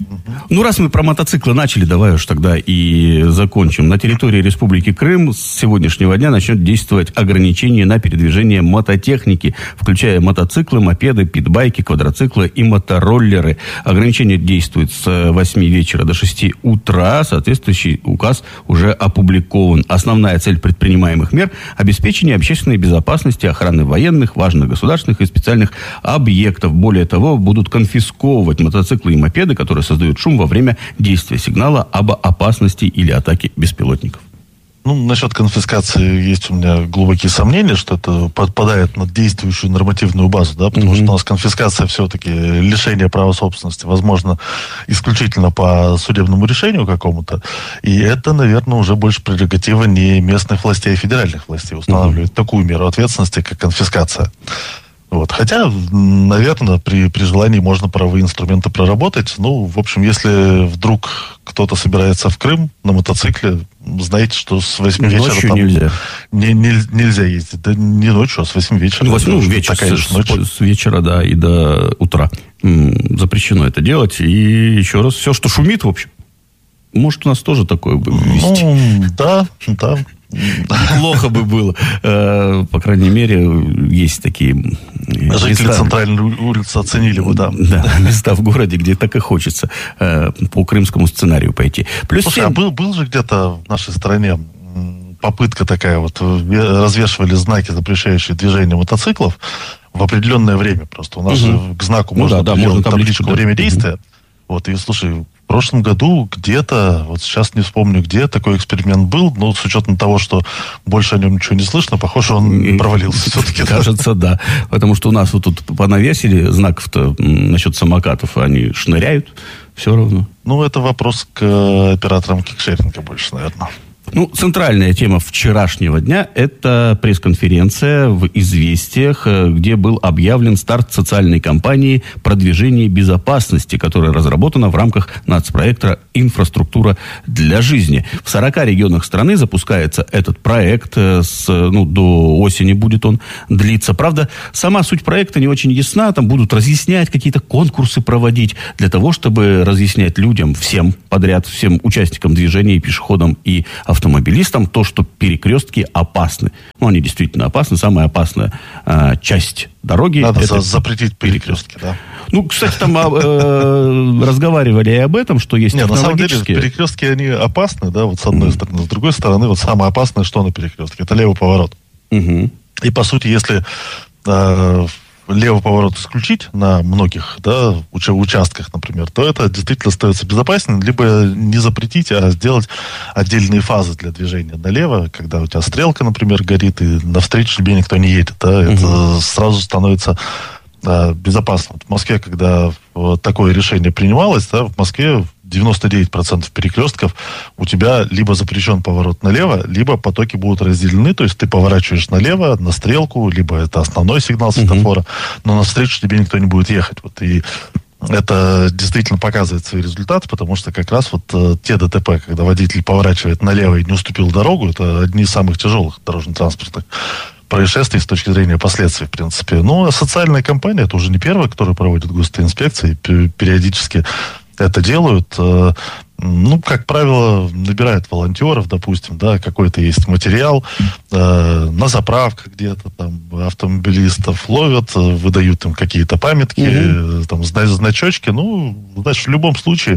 Раз мы про мотоциклы начали, давай уж тогда и закончим. На территории Республики Крым с сегодняшнего дня начнет действовать ограничение на передвижение мототехники, включая мотоциклы, мопеды, питбайки, квадроциклы и мотороллеры. Ограничение действует с 8 вечера до 6 утра. Соответствующий указ уже опубликован. Основная цель предпринимаемых мер – обеспечение общественной безопасности, охраны военных, важных государственных и специальных объектов. Более того, будут конфисковывать мотоциклы и мопеды, которые создают шум во время действия сигнала об опасности или атаке беспилотников. Насчет конфискации есть у меня глубокие сомнения, что это подпадает на действующую нормативную базу, да, потому что у нас конфискация все-таки лишение права собственности, возможно, исключительно по судебному решению какому-то, и это, наверное, уже больше прерогатива не местных властей, а федеральных властей устанавливать такую меру ответственности, как конфискация. Хотя, наверное, при желании можно правовые инструменты проработать. В общем, если вдруг кто-то собирается в Крым на мотоцикле, знаете, что с 8 вечера там нельзя. Нельзя ездить. Да не ночью, а с 8 вечера. 8 вечера, с вечера, да, и до утра. Запрещено это делать. И еще раз, все, что шумит, в общем. Может, у нас тоже такое бы ввести? Да. Плохо бы было. По крайней мере, есть такие жители центральной улицы оценили бы, да. Да, места в городе, где так и хочется по крымскому сценарию пойти. Слушай, был же где-то в нашей стране попытка такая, развешивали знаки, запрещающие движение мотоциклов в определенное время. Просто у нас же к знаку можно приделать табличку «Время действия». И, слушай, в прошлом году где-то, сейчас не вспомню где, такой эксперимент был, но с учетом того, что больше о нем ничего не слышно, похоже, он провалился все-таки. Кажется, да. Потому что у нас тут понавесили знаков-то насчет самокатов, они шныряют все равно. Это вопрос к операторам кикшеринга больше, наверное. Ну, центральная тема вчерашнего дня – это пресс-конференция в «Известиях», где был объявлен старт социальной кампании «Продвижение безопасности», которая разработана в рамках нацпроекта «Инфраструктура для жизни». В 40 регионах страны запускается этот проект. До осени будет он длиться. Правда, сама суть проекта не очень ясна. Там будут разъяснять, какие-то конкурсы проводить для того, чтобы разъяснять людям, всем подряд, всем участникам движения, и пешеходам, и автомобилистам, то, что перекрестки опасны. Они действительно опасны. Самая опасная часть дороги. Надо запретить перекрестки, да? Кстати, там разговаривали и об этом, что есть технологические... На самом деле, перекрестки, они опасны, да, вот с одной стороны. С другой стороны, вот самое опасное, что на перекрестке, это левый поворот. И, по сути, если левый поворот исключить на многих, да, участках, например, то это действительно становится безопаснее, либо не запретить, а сделать отдельные фазы для движения налево, когда у тебя стрелка, например, горит, и навстречу тебе никто не едет, да, это сразу становится безопасно. В Москве, когда такое решение принималось, да, в Москве 99% перекрестков у тебя либо запрещен поворот налево, либо потоки будут разделены, то есть ты поворачиваешь налево, на стрелку, либо это основной сигнал светофора, но навстречу тебе никто не будет ехать. И это действительно показывает свои результаты, потому что как раз те ДТП, когда водитель поворачивает налево и не уступил дорогу, это одни из самых тяжелых дорожно-транспортных происшествий с точки зрения последствий, в принципе. А социальная кампания, это уже не первая, которую проводит госинспекция, периодически это делают. Как правило, набирают волонтеров, допустим, да, какой-то есть материал, на заправках где-то там автомобилистов ловят, выдают им какие-то памятки, там, значочки. В любом случае,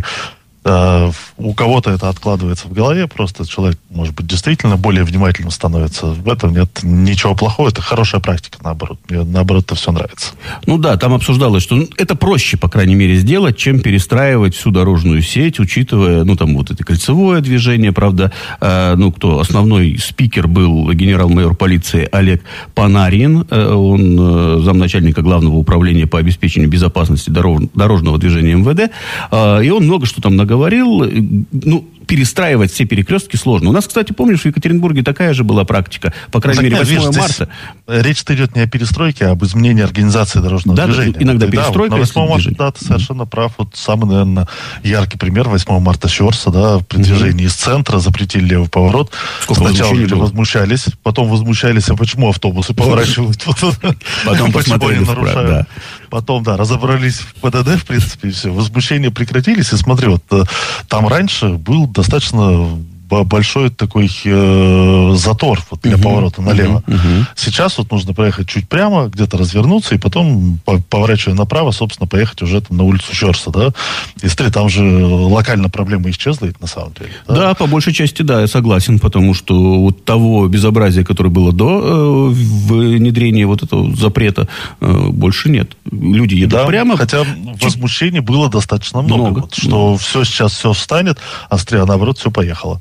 у кого-то это откладывается в голове, просто человек, может быть, действительно более внимательным становится. В этом нет ничего плохого, это хорошая практика, наоборот. Мне, наоборот, это все нравится. Там обсуждалось, что это проще, по крайней мере, сделать, чем перестраивать всю дорожную сеть, учитывая, это кольцевое движение, правда, кто основной спикер был генерал-майор полиции Олег Панарин, он замначальника Главного управления по обеспечению безопасности дорожного движения МВД, и он много что там наговорил. Перестраивать все перекрестки сложно. У нас, кстати, помнишь, в Екатеринбурге такая же была практика, по крайней мере, 8 марта. Речь-то идет не о перестройке, а об изменении организации дорожного движения. Иногда перестройка. На 8 марта, ты совершенно прав. Самый, наверное, яркий пример 8 марта Щорса, при движении из центра запретили левый поворот. Сначала люди возмущались, потом возмущались, а почему автобусы поворачивают? Потом посмотрели вправо. Потом, разобрались в ПДД, в принципе, и все. Возмущения прекратились, и смотри, там раньше был достаточно большой такой затор для поворота налево. Сейчас нужно проехать чуть прямо, где-то развернуться, и потом, поворачивая направо, собственно, поехать уже на улицу Щорса, да. И смотри, там же локально проблема исчезла, на самом деле. Да, по большей части, да, я согласен, потому что того безобразия, которое было до внедрения этого запрета, больше нет. Люди едут прямо. Хотя возмущений было достаточно много. Что все сейчас все встанет, а наоборот, все поехало.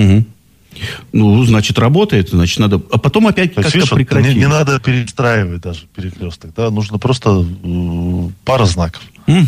Значит, работает, значит, надо... А потом опять как-то прекратить. Не надо перестраивать даже перекресток, да, нужно просто пара знаков.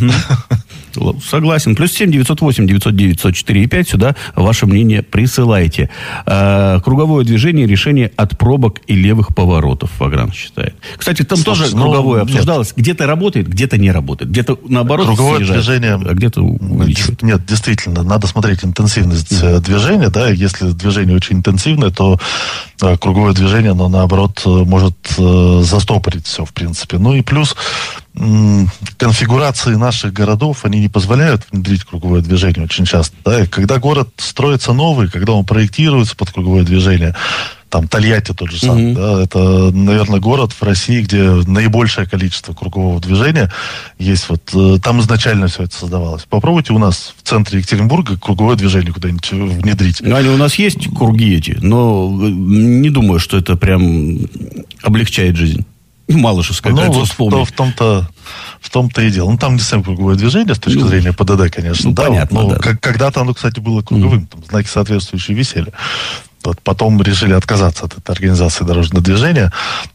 Согласен. +7 908 909 104 5. Сюда ваше мнение присылайте. Круговое движение, решение от пробок и левых поворотов, Ваграм считает. Кстати, там тоже круговое обсуждалось. Нет. Где-то работает, где-то не работает. Где-то наоборот круговое движение, а где-то увеличивает. Нет, действительно, надо смотреть интенсивность движения. Да? Если движение очень интенсивное, то круговое движение, оно наоборот может застопорить все, в принципе. И плюс конфигурации наших городов, они не позволяют внедрить круговое движение очень часто. Да? И когда город строится новый, когда он проектируется под круговое движение, там Тольятти тот же самый, да, это, наверное, город в России, где наибольшее количество кругового движения есть. Там изначально все это создавалось. Попробуйте у нас в центре Екатеринбурга круговое движение куда-нибудь внедрить. Аня, у нас есть круги эти, но не думаю, что это прям облегчает жизнь. Малышевская кольцо вспомнить. В том-то и дело. Там не совсем круговое движение с точки зрения ПДД, конечно. Понятно, Когда-то оно, кстати, было круговым. Там знаки соответствующие висели. Потом решили отказаться от этой организации дорожного движения.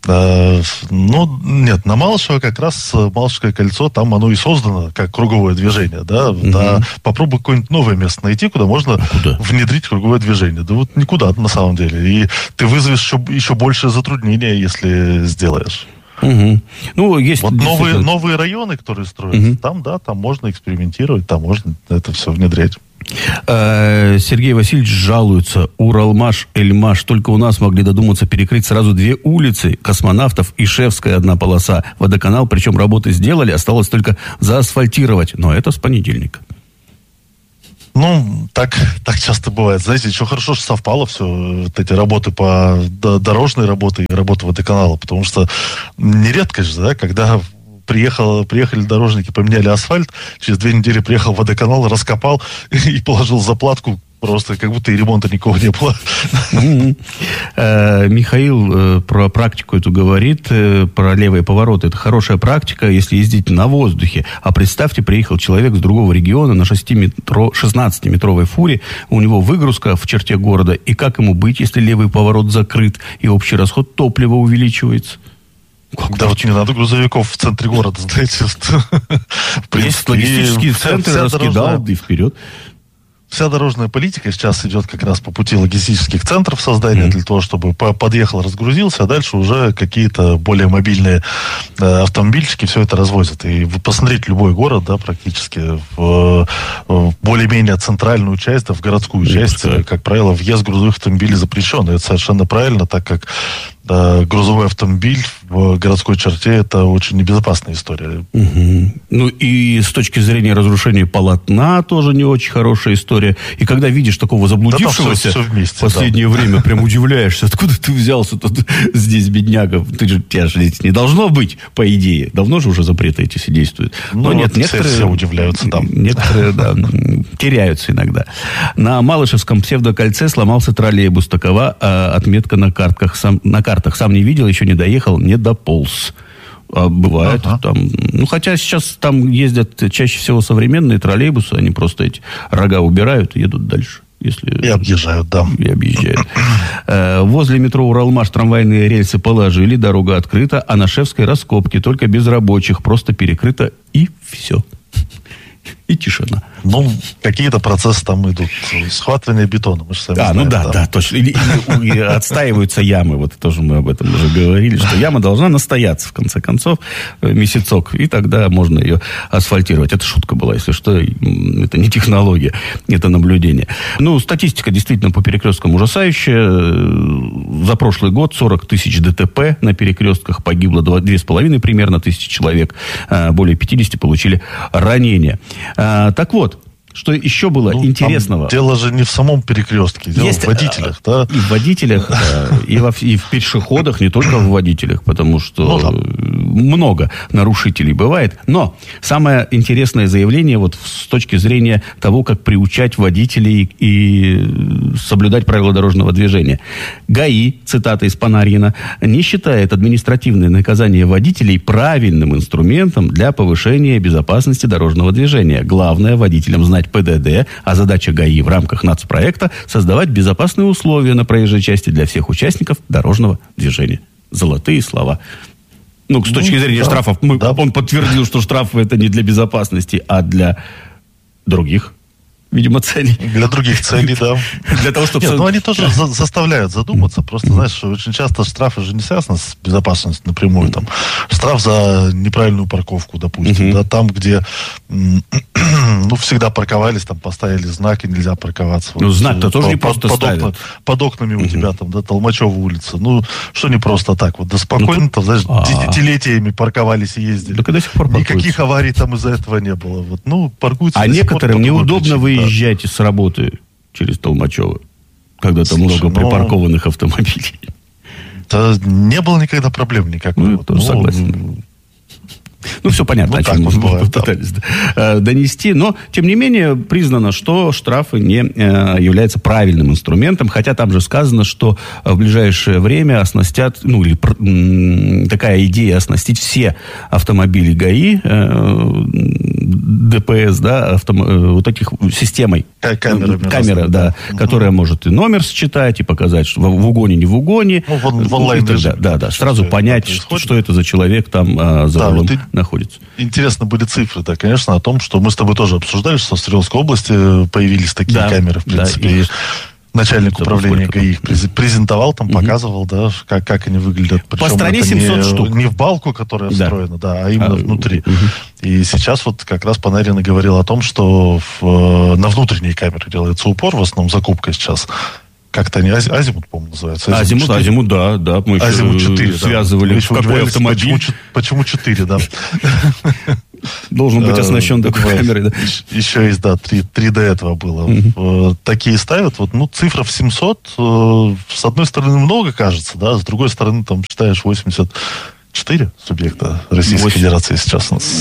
Нет, на Малышево как раз Малышевское кольцо, там оно и создано как круговое движение, да. Да, попробуй какое-нибудь новое место найти, куда можно внедрить круговое движение. Да вот никуда на самом деле. И ты вызовешь еще большее затруднение, если сделаешь. Ну, есть вот новые районы, которые строятся, там можно экспериментировать, там можно это все внедрять. Сергей Васильевич жалуется. Уралмаш, Эльмаш. Только у нас могли додуматься перекрыть сразу 2 улицы. Космонавтов, Ишевская одна полоса. Водоканал, причем работы сделали, осталось только заасфальтировать. Но это с понедельника. Ну, так часто бывает. Знаете, еще хорошо, что совпало все, вот эти работы по дорожной работе и работы водоканала, потому что нередко же, да, когда приехали дорожники, поменяли асфальт, через 2 недели приехал водоканал, раскопал и положил заплатку, просто как будто и ремонта никого не было. Михаил про практику эту говорит, про левые повороты. Это хорошая практика, если ездить на воздухе. А представьте, приехал человек с другого региона на 16-метровой фуре, у него выгрузка в черте города, и как ему быть, если левый поворот закрыт, и общий расход топлива увеличивается? Да, вот не надо грузовиков в центре города, знаете. Есть логистические центры, раскидал, и вперед. Вся дорожная политика сейчас идет как раз по пути логистических центров создания, для того, чтобы подъехал, разгрузился, а дальше уже какие-то более мобильные автомобильчики все это развозят. И вы посмотрите любой город, да, практически, в более-менее центральную часть, да, в городскую часть, как правило, въезд грузовых автомобилей запрещен. И это совершенно правильно, так как грузовой автомобиль в городской черте — это очень небезопасная история. Ну и с точки зрения разрушения полотна тоже не очень хорошая история. И когда видишь такого заблудившегося все вместе, в последнее время, прям удивляешься, откуда ты взялся тут здесь, бедняга? Тебя же здесь не должно быть, по идее. Давно же уже запреты эти все действуют. Но нет, некоторые... Все удивляются там. Некоторые, да, теряются иногда. На Малышевском псевдокольце сломался троллейбус. Такова отметка на картах. Сам не видел, еще не доехал, не дополз. Бывает там. Ну, хотя сейчас там ездят чаще всего современные троллейбусы, они просто эти рога убирают и едут дальше. И объезжают, да. И объезжают. Возле метро Уралмаш трамвайные рельсы положили, дорога открыта, а на Шевской раскопки, только без рабочих, просто перекрыто, и все. И тишина. Ну, какие-то процессы там идут. Схватывание бетона, мы же сами знаем. Да, точно. И отстаиваются ямы. Вот тоже мы об этом уже говорили, что яма должна настояться, в конце концов, месяцок, и тогда можно ее асфальтировать. Это шутка была, если что. Это не технология, это наблюдение. Ну, статистика действительно по перекресткам ужасающая. За прошлый год 40 тысяч ДТП на перекрестках, погибло 2,5 примерно тысячи человек. Более 50 получили ранения. Так вот, что еще было интересного? Дело же не в самом перекрестке, дело в водителях, да? И в водителях, и в пешеходах, не только в водителях, потому что много нарушителей бывает. Но самое интересное заявление вот с точки зрения того, как приучать водителей и соблюдать правила дорожного движения. ГАИ, цитата из Панарина, не считает административное наказание водителей правильным инструментом для повышения безопасности дорожного движения. Главное водителям знать ПДД, а задача ГАИ в рамках нацпроекта — создавать безопасные условия на проезжей части для всех участников дорожного движения. Золотые слова. Ну, с точки зрения штрафов, он подтвердил, что штрафы — это не для безопасности, а для других, видимо, целей. Для других целей, да. Для того, чтобы... Нет, ну они тоже заставляют задуматься. Просто, знаешь, очень часто штрафы же не связаны с безопасностью напрямую. Там, штраф за неправильную парковку, допустим. Да, там, где всегда парковались, там поставили знаки, нельзя парковаться. Ну, знак-то тоже не просто ставят. Под окнами у тебя там, да, Толмачева улица. Ну, что не просто так. Вот, да спокойно, там, знаешь, десятилетиями парковались и ездили. Так и до сих пор паркуются. Никаких аварий там из-за этого не было. Вот, ну, паркуются. А некоторым неудобно выезжать с работы через Толмачева, когда там много припаркованных автомобилей. Да не было никогда проблем никакой. Ну, согласен. Ну, все понятно, о чем мы пытались донести. Но, тем не менее, признано, что штрафы не являются правильным инструментом, хотя там же сказано, что в ближайшее время оснастят, ну, или такая идея оснастить все автомобили ГАИ, ДПС, да, вот таких системой. Камера, да, которая может и номер считать, и показать, что в угоне, не в угоне. Ну, в онлайн-режиме. Да. Сразу понять, что это за человек там за рулем находится. Интересно были цифры, да, конечно, о том, что мы с тобой тоже обсуждали, что в Свердловской области появились такие камеры, в принципе. Начальник управления ГАИ их презентовал, там показывал, да, как они выглядят. Причем по стране 700 штук. Не в балку, которая встроена, да, а именно внутри. И сейчас вот как раз Панарин говорил о том, что на внутренние камеры делается упор, в основном закупка сейчас. Как-то они Азимут, по-моему, называется. Азимут, да. Мы Азимут 4, связывали, да. в какой автомобиль. Почему 4, да. Должен быть оснащен такой камерой, да. Еще есть, да, 3 до этого было. Такие ставят. Вот, ну, цифра в 700, с одной стороны, много кажется, да, с другой стороны, там, считаешь, 84 субъекта Российской Федерации сейчас у нас.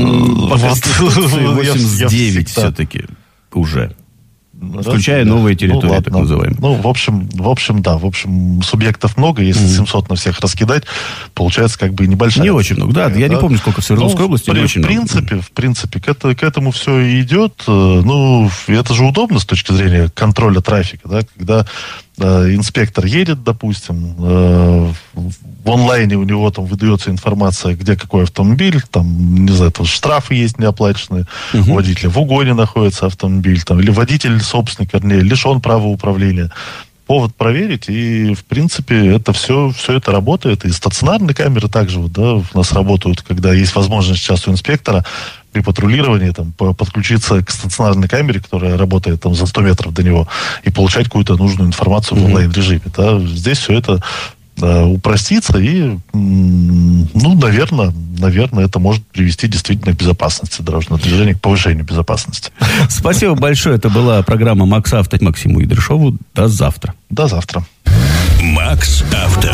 89 все-таки уже. Включая новые территории, так называемые. Ну, в общем, да. В общем, субъектов много. Если 700 на всех раскидать, получается как бы небольшая. Не очень много. Да, я не помню, сколько в Свердловской области. В принципе, к этому все и идет. Ну, это же удобно с точки зрения контроля трафика, да, когда инспектор едет, допустим, в онлайне у него там выдается информация, где какой автомобиль, там, не знаю, там штрафы есть неоплаченные, у водителя в угоне находится автомобиль, там, или водитель, собственник, вернее, лишен права управления. Повод проверить, и, в принципе, это все это работает. И стационарные камеры также вот, да, у нас работают, когда есть возможность сейчас у инспектора при патрулировании там, подключиться к стационарной камере, которая работает там, за 100 метров до него, и получать какую-то нужную информацию в онлайн-режиме. Да. Здесь все это упростится, и, ну, наверное, это может привести действительно к безопасности дорожного движения, к повышению безопасности. Спасибо большое. Это была программа «Макс Авто». Максиму Идрышову. До завтра. До завтра. «Макс Авто».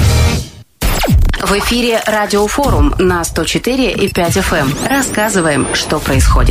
В эфире радиофорум на 104,5 FM. Рассказываем, что происходит.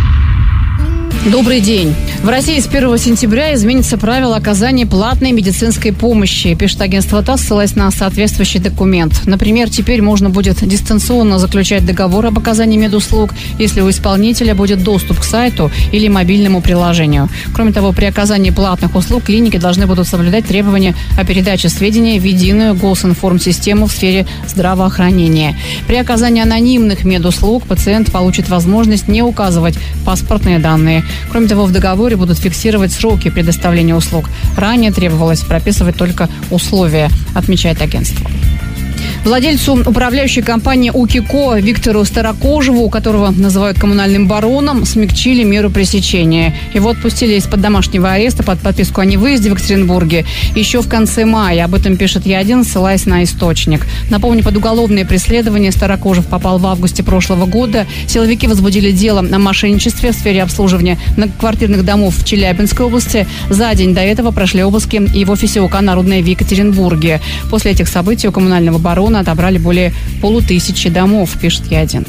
Добрый день. В России с 1 сентября изменится правило оказания платной медицинской помощи, пишет агентство ТАСС, ссылаясь на соответствующий документ. Например, теперь можно будет дистанционно заключать договор об оказании медуслуг, если у исполнителя будет доступ к сайту или мобильному приложению. Кроме того, при оказании платных услуг клиники должны будут соблюдать требования о передаче сведений в единую госинформсистему в сфере здравоохранения. При оказании анонимных медуслуг пациент получит возможность не указывать паспортные данные. Кроме того, в договоре будут фиксировать сроки предоставления услуг. Ранее требовалось прописывать только условия, отмечает агентство. Владельцу управляющей компании УКИКО Виктору Старокожеву, которого называют коммунальным бароном, смягчили меру пресечения. Его отпустили из-под домашнего ареста под подписку о невыезде в Екатеринбурге еще в конце мая. Об этом пишет Е1, ссылаясь на источник. Напомню, под уголовное преследование Старокожев попал в августе прошлого года. Силовики возбудили дело о мошенничестве в сфере обслуживания многоквартирных домов в Челябинской области. За день до этого прошли обыски и в офисе УК «Народное» в Екатеринбурге. После этих событий у коммунального барона отобрали более 500 домов, пишет Е1.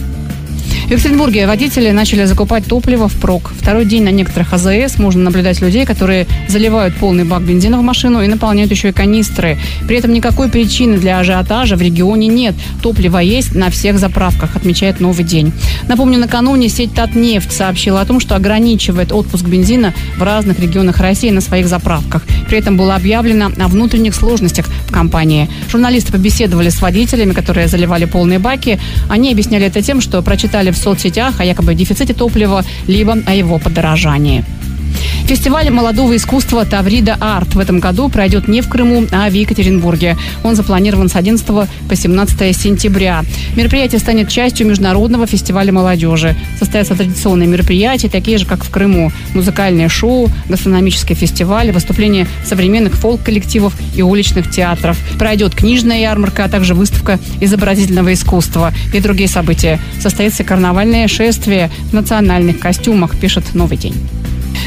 В Екатеринбурге водители начали закупать топливо впрок. Второй день на некоторых АЗС можно наблюдать людей, которые заливают полный бак бензина в машину и наполняют еще и канистры. При этом никакой причины для ажиотажа в регионе нет. Топливо есть на всех заправках, отмечает «Новый день». Напомню, накануне сеть «Татнефть» сообщила о том, что ограничивает отпуск бензина в разных регионах России на своих заправках. При этом было объявлено о внутренних сложностях в компании. Журналисты побеседовали с водителями, которые заливали полные баки. Они объясняли это тем, что прочитали в соцсетях о якобы дефиците топлива, либо о его подорожании. Фестиваль молодого искусства «Таврида Арт» в этом году пройдет не в Крыму, а в Екатеринбурге. Он запланирован с 11 по 17 сентября. Мероприятие станет частью международного фестиваля молодежи. Состоятся традиционные мероприятия, такие же, как в Крыму. Музыкальное шоу, гастрономический фестиваль, выступления современных фолк-коллективов и уличных театров. Пройдет книжная ярмарка, а также выставка изобразительного искусства и другие события. Состоится карнавальное шествие в национальных костюмах, пишет «Новый день».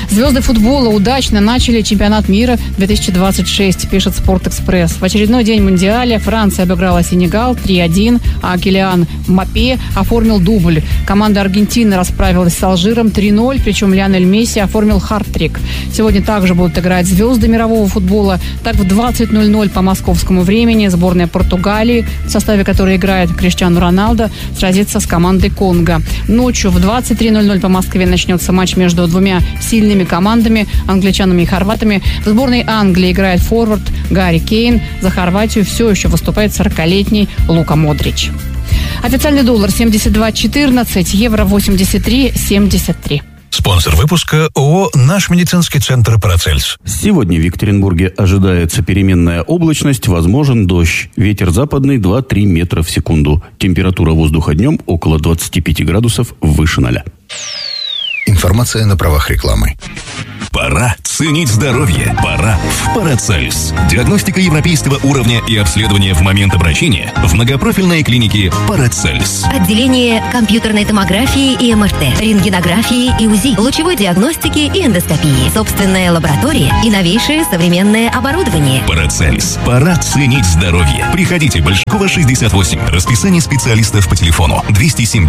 Звезды футбола удачно начали чемпионат мира 2026, пишет «Спортэкспресс». В очередной день Мундиаля Франция обыграла Сенегал 3-1, а Килиан Мбаппе оформил дубль. Команда Аргентины расправилась с Алжиром 3-0, причем Лионель Месси оформил хард-трик. Сегодня также будут играть звезды мирового футбола. Так, в 20:00 по московскому времени сборная Португалии, в составе которой играет Криштиану Роналдо, сразится с командой Конго. Ночью в 23:00 по Москве начнется матч между двумя сильными командами, англичанами и хорватами. В сборной Англии играет форвард Гарри Кейн. За Хорватию все еще выступает 40-летний Лука Модрич. Официальный доллар 72.14, евро 83.73. Спонсор выпуска ООО «Наш медицинский центр Парацельс». Сегодня в Екатеринбурге ожидается переменная облачность, возможен дождь. Ветер западный 2-3 метра в секунду. Температура воздуха днем около 25 градусов выше 0. Информация на правах рекламы. Пора ценить здоровье. Пора в Парацельс. Диагностика европейского уровня и обследование в момент обращения в многопрофильной клинике Парацельс. Отделение компьютерной томографии и МРТ, рентгенографии и УЗИ, лучевой диагностики и эндоскопии, собственная лаборатория и новейшее современное оборудование. Парацельс. Пора ценить здоровье. Приходите, Большакова, 68. Расписание специалистов по телефону 207